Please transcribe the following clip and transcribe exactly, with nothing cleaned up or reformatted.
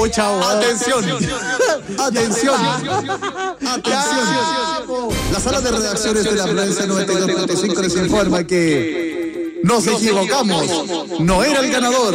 chao, chao. Atención. Atención. Atención. La sala de redacciones de la Prensa noventa y dos punto cinco les informa que nos equivocamos. No era el ganador.